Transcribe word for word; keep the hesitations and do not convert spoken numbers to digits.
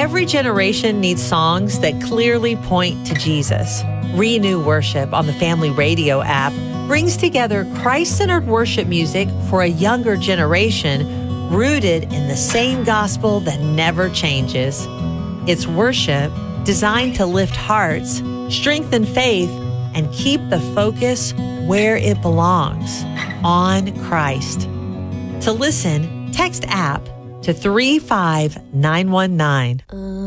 Every generation needs songs that clearly point to Jesus. Renew Worship on the Family Radio app brings together Christ-centered worship music for a younger generation rooted in the same gospel that never changes. It's worship designed to lift hearts, strengthen faith, and keep the focus where it belongs, on Christ. To listen, text app to three five nine one nine.